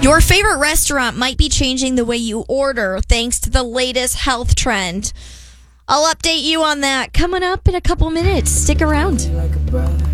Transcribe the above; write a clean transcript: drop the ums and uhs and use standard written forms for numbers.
Your favorite restaurant might be changing the way you order thanks to the latest health trend. I'll update you on that coming up in a couple minutes. Stick around.